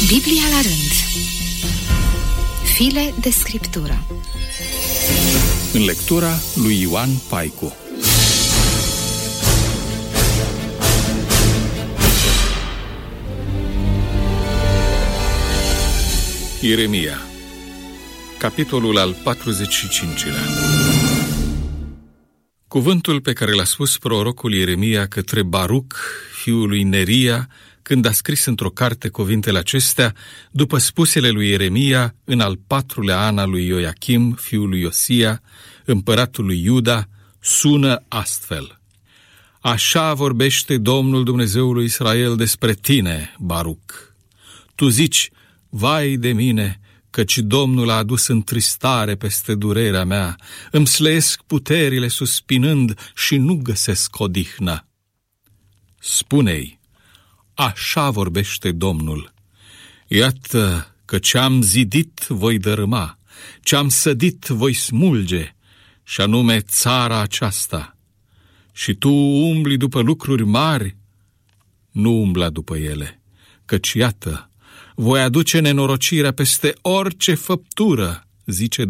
Biblia la rând. File de scriptură. În lectura lui Ioan Paicu. Ieremia, capitolul al 45-lea. Cuvântul pe care l-a spus prorocul Ieremia către Baruc, fiul lui Neria, când a scris într-o carte cuvintele acestea, după spusele lui Ieremia în al 4-lea an al lui Ioachim, fiul lui Iosia, împăratul lui Iuda, sună astfel: Așa vorbește Domnul Dumnezeul lui Israel despre tine, Baruc. Tu zici: vai de mine, căci Domnul a adus întristare peste durerea mea, îmi slăiesc puterile suspinând și nu găsesc odihnă. Spune-i: așa vorbește Domnul: iată că ce-am zidit voi dărâma, ce-am sădit voi smulge, și anume țara aceasta. Și tu umbli după lucruri mari? Nu umbla după ele, căci iată, voi aduce nenorocirea peste orice făptură, zice